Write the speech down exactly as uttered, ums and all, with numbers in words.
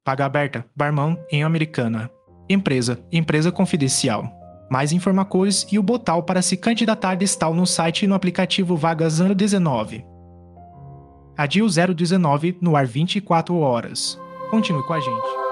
Vaga aberta, barman em Americana. Empresa, empresa confidencial. Mais informações e o botão para se candidatar está no site e no aplicativo Vaga zero dezenove. Adio zero dezenove no ar vinte e quatro horas. Continue com a gente.